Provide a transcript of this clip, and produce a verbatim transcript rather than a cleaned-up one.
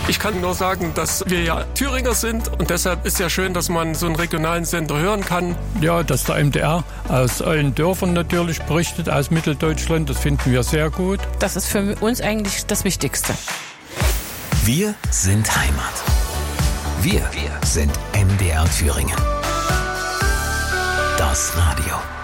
Ich kann nur sagen, dass wir ja Thüringer sind und deshalb ist ja schön, dass man so einen regionalen Sender hören kann. Ja, dass der M D R aus allen Dörfern natürlich berichtet, aus Mitteldeutschland, das finden wir sehr gut. Das ist für uns eigentlich das Wichtigste. Wir sind Heimat. Wir, wir sind M D R Thüringen. Das Radio.